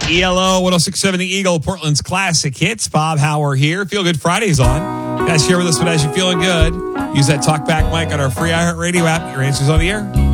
ELO 1067 The Eagle, Portland's classic hits. Bob Hauer here. Feel Good Friday's on. You guys share with us what has you feeling good. Use that talkback mic on our free iHeartRadio app. Your answer's on the air.